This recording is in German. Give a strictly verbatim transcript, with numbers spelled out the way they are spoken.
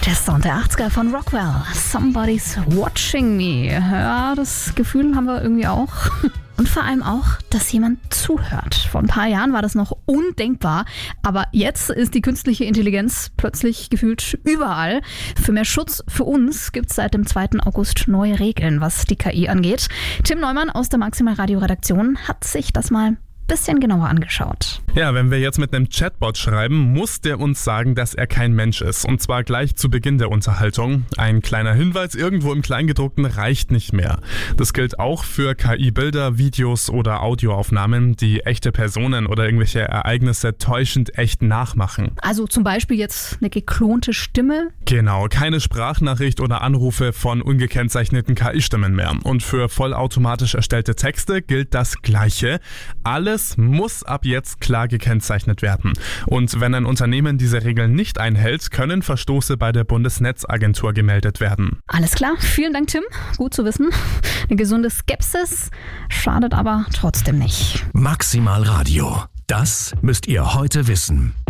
Der Sound der achtziger von Rockwell. Somebody's watching me. Ja, das Gefühl haben wir irgendwie auch. Und vor allem auch, dass jemand zuhört. Vor ein paar Jahren war das noch undenkbar, aber jetzt ist die künstliche Intelligenz plötzlich gefühlt überall. Für mehr Schutz für uns gibt es seit dem zweiten August neue Regeln, was die K I angeht. Tim Neumann aus der Maximal Radio Redaktion hat sich das mal bisschen genauer angeschaut. Ja, wenn wir jetzt mit einem Chatbot schreiben, muss der uns sagen, dass er kein Mensch ist. Und zwar gleich zu Beginn der Unterhaltung. Ein kleiner Hinweis irgendwo im Kleingedruckten reicht nicht mehr. Das gilt auch für K I-Bilder, Videos oder Audioaufnahmen, die echte Personen oder irgendwelche Ereignisse täuschend echt nachmachen. Also zum Beispiel jetzt eine geklonte Stimme? Genau, keine Sprachnachricht oder Anrufe von ungekennzeichneten K I-Stimmen mehr. Und für vollautomatisch erstellte Texte gilt das Gleiche. Alles muss ab jetzt klar gekennzeichnet werden. Und wenn ein Unternehmen diese Regeln nicht einhält, können Verstoße bei der Bundesnetzagentur gemeldet werden. Alles klar, vielen Dank, Tim. Gut zu wissen. Eine gesunde Skepsis schadet aber trotzdem nicht. Maximal Radio. Das müsst ihr heute wissen.